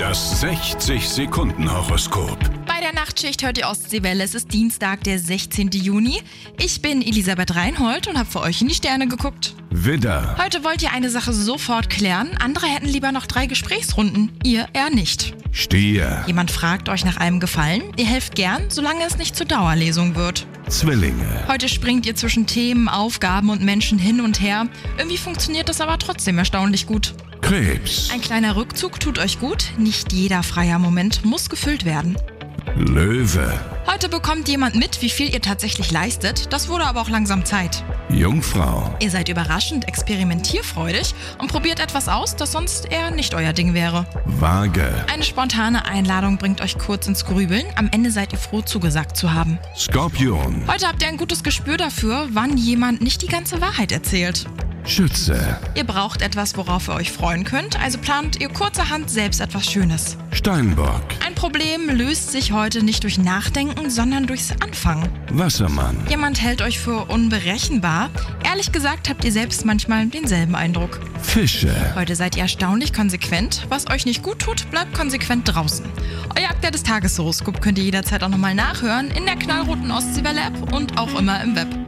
Das 60-Sekunden-Horoskop. Bei der Nachtschicht hört die Ostseewelle. Es ist Dienstag, der 16. Juni. Ich bin Elisabeth Reinhold und habe für euch in die Sterne geguckt. Widder, Heute wollt ihr eine Sache sofort klären. Andere hätten lieber noch 3 Gesprächsrunden. Ihr eher nicht. Stier, Jemand fragt euch nach einem Gefallen. Ihr helft gern, solange es nicht zur Dauerlesung wird. Zwillinge, Heute springt ihr zwischen Themen, Aufgaben und Menschen hin und her. Irgendwie funktioniert das aber trotzdem erstaunlich gut. Krebs, Ein kleiner Rückzug tut euch gut. Nicht jeder freier Moment muss gefüllt werden. Löwe, Heute bekommt jemand mit, wie viel ihr tatsächlich leistet. Das wurde aber auch langsam Zeit. Jungfrau, Ihr seid überraschend experimentierfreudig und probiert etwas aus, das sonst eher nicht euer Ding wäre. Waage, Eine spontane Einladung bringt euch kurz ins Grübeln. Am Ende seid ihr froh, zugesagt zu haben. Skorpion, Heute habt ihr ein gutes Gespür dafür, wann jemand nicht die ganze Wahrheit erzählt. Schütze, Ihr braucht etwas, worauf ihr euch freuen könnt, also plant ihr kurzerhand selbst etwas Schönes. Steinbock, Ein Problem löst sich heute nicht durch Nachdenken, sondern durchs Anfangen. Wassermann, Jemand hält euch für unberechenbar. Ehrlich gesagt habt ihr selbst manchmal denselben Eindruck. Fische, Heute seid ihr erstaunlich konsequent. Was euch nicht gut tut, bleibt konsequent draußen. Euer Akte des Tageshoroskop könnt ihr jederzeit auch nochmal nachhören in der knallroten Ostseewelle-App und auch immer im Web.